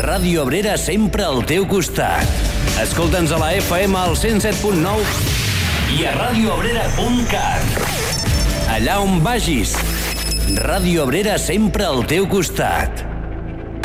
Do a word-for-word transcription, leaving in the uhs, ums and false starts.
Ràdio Abrera sempre al teu costat. Escolta'ns a la F M al cent set punt nou i a radioabrera punt cat. Allà on vagis, Ràdio Abrera sempre al teu costat.